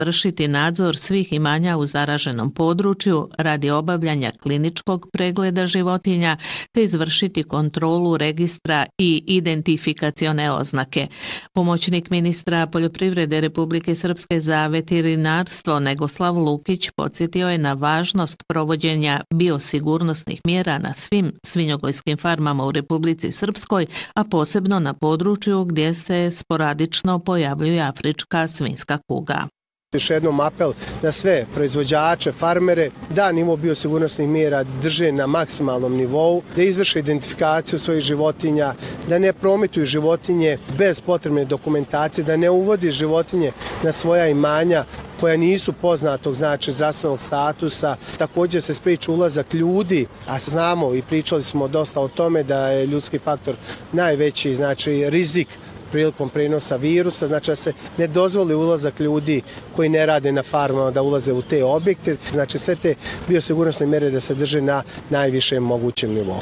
vršiti nadzor svih imanja u zaraženom području radi obavljanja kliničkog pregleda životinja te izvršiti kontrolu registra i identifikacione oznake. Pomoćnik ministra poljoprivrede Republike Srpske za veterinarstvo Negoslav Lukić podsjetio je na važnost provođenja biosigurnosnih mjera na svim svinjogojskim farmama u Republici Srpskoj, a posebno na području gdje se sporadično pojavljuje afrička svinjska kuga. Još jednom apel na sve proizvođače, farmere, da nivo biosigurnosnih mjera drže na maksimalnom nivou, da izvrše identifikaciju svojih životinja, da ne prometuju životinje bez potrebne dokumentacije, da ne uvodi životinje na svoja imanja koja nisu poznatog zdravstvenog statusa. Također se spriječi ulazak ljudi, a znamo i pričali smo dosta o tome da je ljudski faktor najveći rizik prilikom prenosa virusa, znači da se ne dozvoli ulazak ljudi koji ne rade na farmama da ulaze u te objekte, znači sve te biosigurnosne mjere da se drže na najvišem mogućem nivou.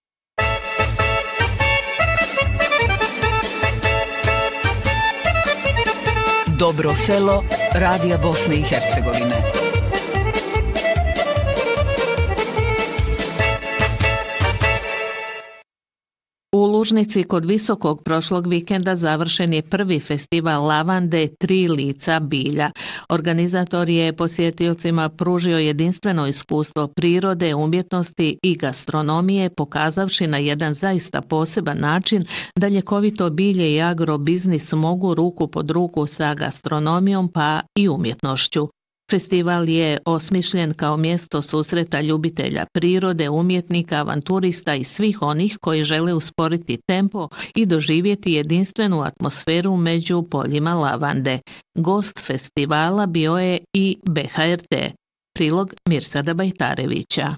Dobro selo, Radija Bosne i Hercegovine. U Lužnici kod Visokog prošlog vikenda završen je prvi festival lavande Tri lica bilja. Organizator je posjetiocima pružio jedinstveno iskustvo prirode, umjetnosti i gastronomije, pokazavši na jedan zaista poseban način da ljekovito bilje i agrobiznis mogu ruku pod ruku sa gastronomijom pa i umjetnošću. Festival je osmišljen kao mjesto susreta ljubitelja prirode, umjetnika, avanturista i svih onih koji žele usporiti tempo i doživjeti jedinstvenu atmosferu među poljima lavande. Gost festivala bio je i BHRT. Prilog Mirsada Bajtarevića.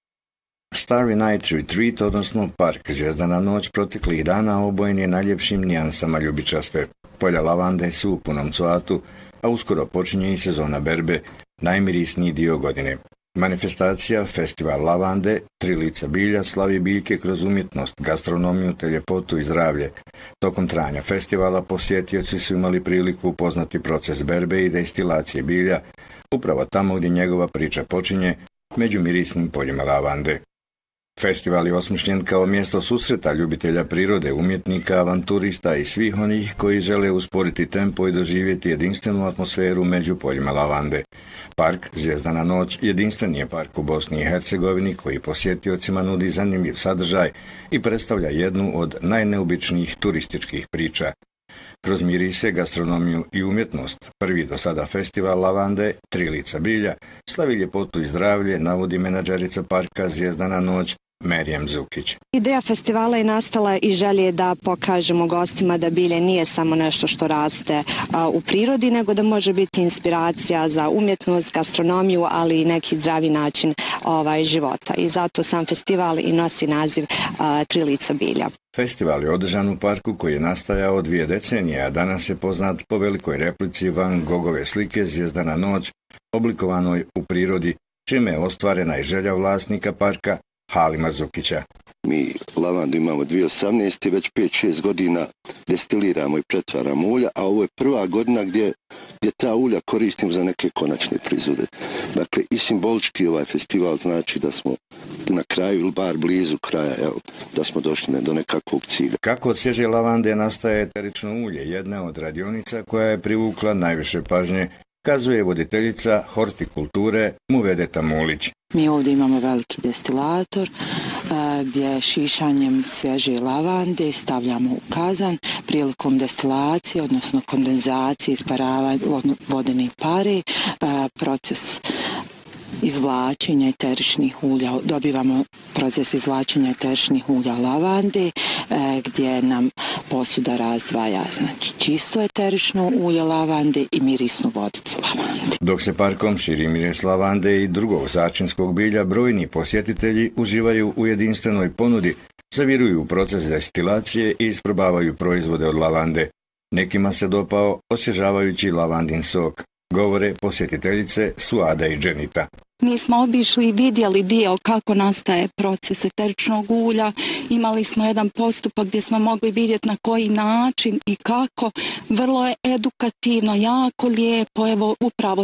Starry Night Retreat, odnosno Park Zvijezdana noć, proteklih dana obojen je najljepšim nijansama ljubičaste. Polja lavande su u punom cvatu, a uskoro počinje i sezona berbe, najmirisniji dio godine. Manifestacija Festival lavande, Tri lica bilja, slavi biljke kroz umjetnost, gastronomiju te ljepotu i zdravlje. Tokom trajanja festivala posjetioci su imali priliku upoznati proces berbe i destilacije bilja, upravo tamo gdje njegova priča počinje, među mirisnim poljima lavande. Festival je osmišljen kao mjesto susreta ljubitelja prirode, umjetnika, avanturista i svih onih koji žele usporiti tempo i doživjeti jedinstvenu atmosferu među poljima lavande. Park Zvijezdana noć jedinstven je park u Bosni i Hercegovini koji posjetiocima nudi zanimljiv sadržaj i predstavlja jednu od najneobičnijih turističkih priča. Kroz mirise, gastronomiju i umjetnost, prvi do sada festival lavande, Tri lica bilja, slavi ljepotu i zdravlje, navodi menadžerica parka Zvijezdana noć, Merijem Zukić. Ideja festivala je nastala i želje da pokažemo gostima da bilje nije samo nešto što raste u prirodi, nego da može biti inspiracija za umjetnost, gastronomiju, ali i neki zdravi način života. I zato sam festival i nosi naziv Tri lica bilja. Festival je održan u parku koji je nastajao 2 decenije, a danas je poznat po velikoj replici Van Gogove slike Zvijezdana noć, oblikovanoj u prirodi, čime je ostvarena i želja vlasnika parka Halima Zukića. Mi lavandu imamo 2018. već 5-6 godina destiliramo i pretvaramo ulja, a ovo je prva godina gdje ta ulja koristimo za neke konačne proizvode. Dakle, i simbolički ovaj festival znači da smo na kraju ili bar blizu kraja, da smo došli do nekakvog cilja. Kako od svježe lavande nastaje eterično ulje, jedna od radionica koja je privukla najviše pažnje, kazuje voditeljica hortikulture Muvedeta Mulić. Mi ovdje imamo veliki destilator gdje šišanjem svježe lavande stavljamo u kazan prilikom destilacije, odnosno kondenzacije, isparavanja vodene pare, proces izvlačenja eteričnih ulja, dobivamo proces izvlačenja eteričnih ulja lavande gdje nam posuda razdvaja, znači čisto eterično ulje lavande i mirisnu vodicu lavande. Dok se parkom širi miris lavande i drugog začinskog bilja, brojni posjetitelji uživaju u jedinstvenoj ponudi, zaviruju u proces destilacije i isprobavaju proizvode od lavande. Nekima se dopao osvježavajući lavandin sok, govore posjetiteljice Suada i Dženita. Mi smo obišli i vidjeli dio kako nastaje proces eteričnog ulja. Imali smo jedan postupak gdje smo mogli vidjeti na koji način i kako. Vrlo je edukativno, jako lijepo. Evo, upravo